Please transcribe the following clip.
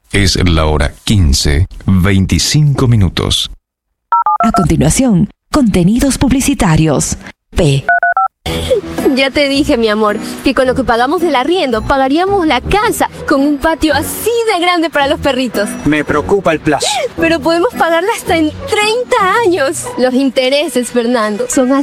Es la hora 15:25. A continuación, contenidos publicitarios. P. Ya te dije, mi amor, que con lo que pagamos del arriendo pagaríamos la casa con un patio así de grande para los perritos. Me preocupa el plazo. Pero podemos pagarla hasta en 30 años. Los intereses, Fernando, son